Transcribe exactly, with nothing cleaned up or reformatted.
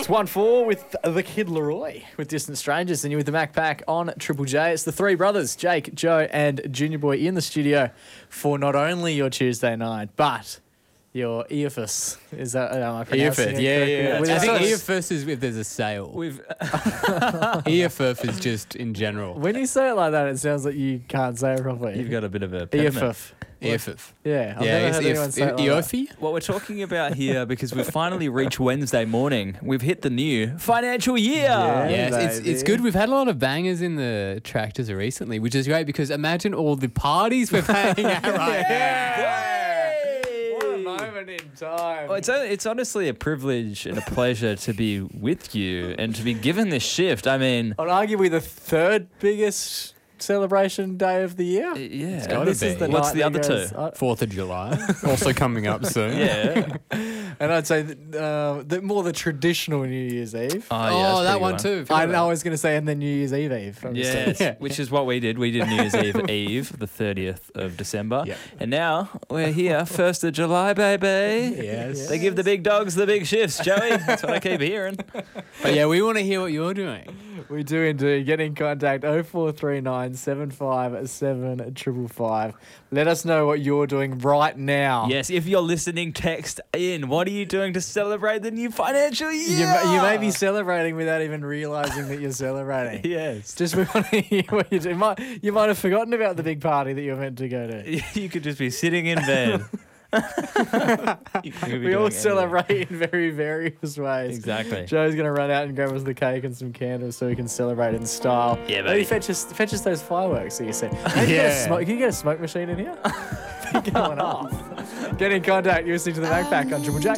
one four with the Kid Leroy with Distant Strangers, and you're with the Mac Pack on Triple J. It's the three brothers, Jake, Joe, and Junior Boy in the studio for not only your Tuesday night, but your E F S. Is that am I pronouncing it yeah, correctly? yeah. With I a think sort of- E F S is if there's a sale. We've E F F is just in general. When you say it like that, it sounds like you can't say it properly. you've got a bit of a E F pediment. F. E F F. Yeah, I've Yeah, never it's heard anyone say it like that. Eofi? What we're talking about here, because we've finally reached Wednesday morning, we've hit the new financial year. Yeah. Yeah, it's, it's, it's baby. good. We've had a lot of bangers in the tractors recently, which is great because imagine all the parties we're paying at right Hey! What a moment in time. Well, it's, it's honestly a privilege and a pleasure to be with you and to be given this shift. I mean, I'd arguably the third biggest celebration day of the year. yeah. gotta This is be. the What's night the that other goes- two? I- Fourth of July, also coming up soon. Yeah. And I'd say that, uh, the more the traditional New Year's Eve. Oh, yeah, Oh, that's that pretty one good too. I, I was going to say, and then New Year's Eve Eve. from the Yes, States. which is what we did. We did New Year's Eve Eve, the thirtieth of December. Yep. And now we're here, first of July, baby. Yes. They give the big dogs the big shifts, Joey. That's what I keep hearing. But yeah, we want to hear what you're doing. We do indeed. Get in contact oh four three nine, seven five seven, five five five. Let us know what you're doing right now. Yes, if you're listening, text in. What are you doing to celebrate the new financial year? You, ma- you may be celebrating without even realizing that you're celebrating. Yes. Just we want to hear what you do. You might, you might have forgotten about the big party that you're meant to go to. You could just be sitting in bed. You could be We doing all anything. celebrate in very various ways. Exactly. Joe's going to run out and grab us the cake and some candles so we can celebrate in style. Yeah, Maybe baby. fetch us, fetch us those fireworks that you said. Can, you get a Yeah. smoke, can you get a smoke machine in here? Be going off. Get in contact. You're listening to the Backpack on Triple J.